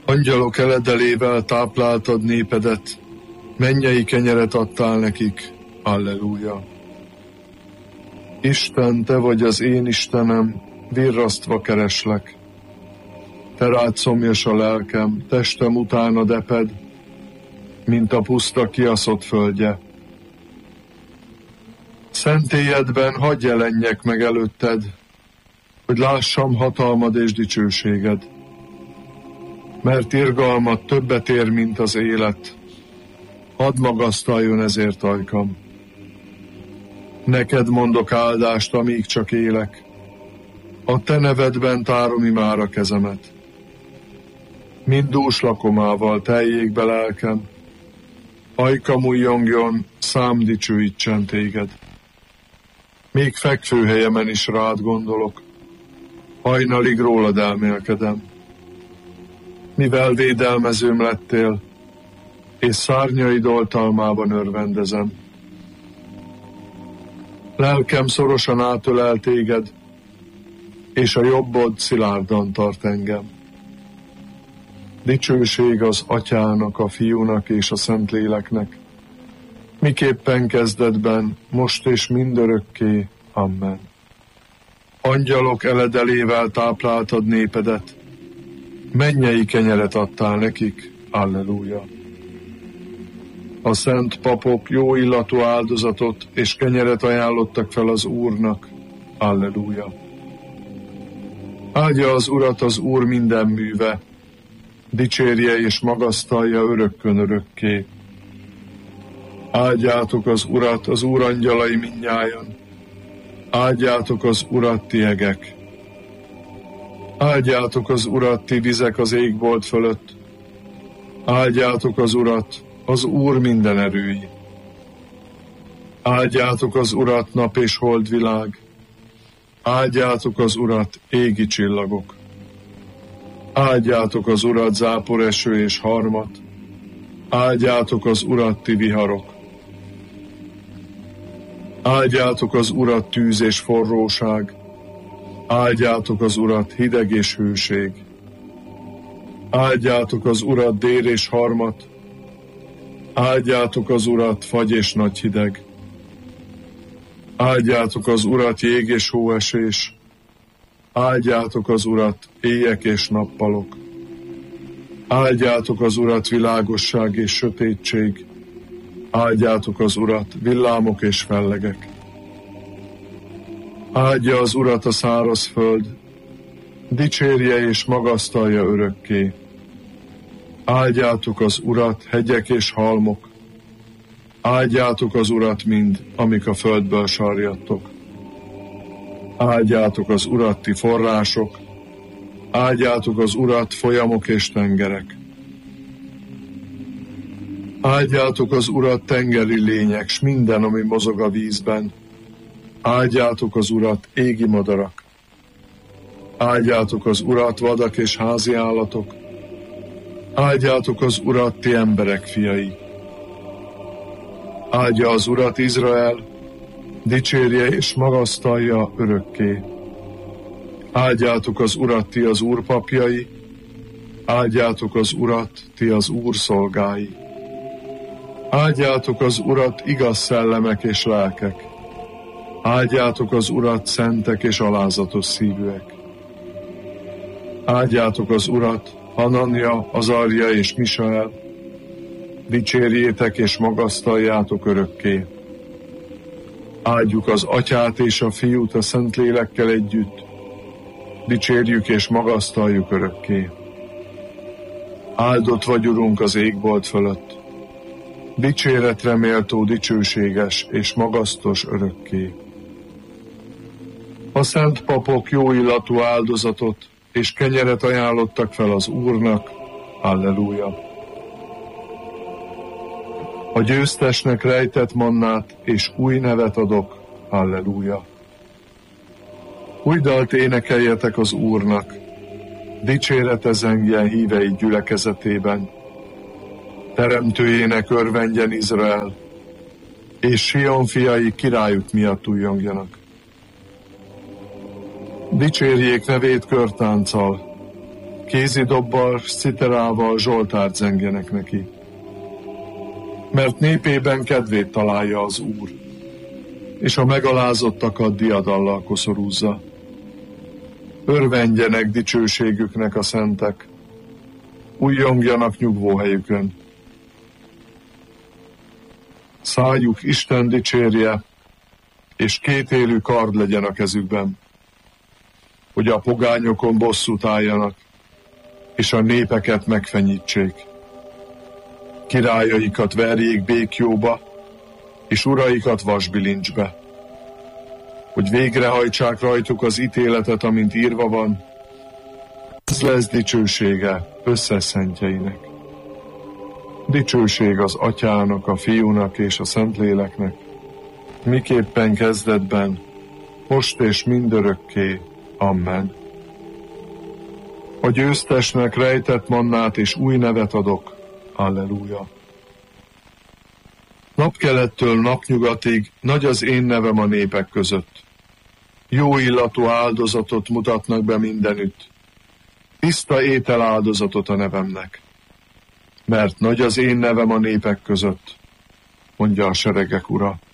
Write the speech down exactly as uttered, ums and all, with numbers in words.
Angyalok eledelével tápláltad népedet, mennyei kenyeret adtál nekik, alleluja. Isten, te vagy az én Istenem, virrasztva kereslek. Te rád szomjas a lelkem, testem utánad eped, mint a puszta kiaszott földje. Szentélyedben hadd jelenjek meg előtted, hogy lássam hatalmad és dicsőséged. Mert irgalmat többet ér, mint az élet, hadd magasztaljon ezért ajkam. Neked mondok áldást, amíg csak élek, a te nevedben tárom imára kezemet. Mind dús lakomával teljék be lelkem, ajkam újjongjon, szám dicsőítsen téged. Még fekvőhelyemen is rád gondolok, hajnalig rólad elmélkedem. Mivel védelmezőm lettél, és szárnyaid oltalmában örvendezem. Lelkem szorosan átölel téged, és a jobbod szilárdan tart engem. Dicsőség az Atyának, a Fiúnak és a Szentléleknek, miképpen kezdetben, most és mindörökké. Amen. Angyalok eledelével tápláltad népedet, mennyei kenyeret adtál nekik, alleluja. A szent papok jó illatú áldozatot és kenyeret ajánlottak fel az Úrnak, alleluja. Áldja az Urat az Úr minden műve, dicsérje és magasztalja örökkön örökké. Áldjátok az Urat, az Úr angyalai mindnyájan, áldjátok az Urat, ti egek. Áldjátok az Urat, ti vizek az égbolt fölött, áldjátok az Urat, az Úr minden erői. Áldjátok az Urat, nap és holdvilág, áldjátok az Urat, égi csillagok. Áldjátok az Urat, záporeső és harmat, áldjátok az Urat, ti viharok. Áldjátok az Urat, tűz és forróság, áldjátok az Urat, hideg és hőség. Áldjátok az Urat, dél és harmat, áldjátok az Urat, fagy és nagy hideg. Áldjátok az Urat, jég és hóesés, áldjátok az Urat, éjek és nappalok. Áldjátok az Urat, világosság és sötétség, áldjátok az Urat, villámok és fellegek. Áldja az Urat a száraz föld, dicsérje és magasztalja örökké. Áldjátok az Urat, hegyek és halmok, áldjátok az Urat mind, amik a földből sarjadtok. Áldjátok az Urat, ti források, áldjátok az Urat, folyamok és tengerek. Áldjátok az Urat, tengeri lények, s minden, ami mozog a vízben. Áldjátok az Urat, égi madarak. Áldjátok az Urat, vadak és házi állatok. Áldjátok az Urat, ti emberek fiai. Áldja az Urat Izrael, dicsérje és magasztalja örökké. Áldjátok az Urat, ti az Úr papjai, áldjátok az Urat, ti az Úr szolgái. Áldjátok az Urat, igaz szellemek és lelkek. Áldjátok az Urat, szentek és alázatos szívűek. Áldjátok az Urat, Hanania, Azarja és Misael. Dicsérjétek és magasztaljátok örökké. Áldjuk az Atyát és a Fiút a Szentlélekkel együtt. Dicsérjük és magasztaljuk örökké. Áldott vagy, Urunk, az égbolt fölött. Dicséretre méltó, dicsőséges és magasztos örökké. A szent papok jó illatú áldozatot és kenyeret ajánlottak fel az Úrnak, alleluja. A győztesnek rejtett mannát és új nevet adok, halleluja. Új dalt énekeljetek az Úrnak, dicsérete zengjen hívei gyülekezetében. Teremtőjének örvendjen Izrael, és Sion fiai királyuk miatt kézidobbal, citerával zsoltárt zengenek neki. Mert népében kedvét találja az Úr, és a megalázottakat diadallal koszorúzza. Örvendjenek dicsőségüknek a szentek, újjongjanak nyugvóhelyükön. Szájuk Isten dicsérje, és kétélű kard legyen a kezükben, hogy a pogányokon bosszút álljanak, és a népeket megfenyítsék. Királyaikat verjék békjóba, és uraikat vasbilincsbe, hogy végrehajtsák rajtuk az ítéletet, amint írva van. Ez lesz dicsősége összes szentjeinek. Dicsőség az Atyának, a Fiúnak és a Szentléleknek, miképpen kezdetben, most és mindörökké. Amen. A győztesnek rejtett mannát és új nevet adok. Alleluja. Napkelettől napnyugatig nagy az én nevem a népek között. Jó illatú áldozatot mutatnak be mindenütt. Tiszta étel áldozatot a nevemnek. Mert nagy az én nevem a népek között, mondja a seregek Ura.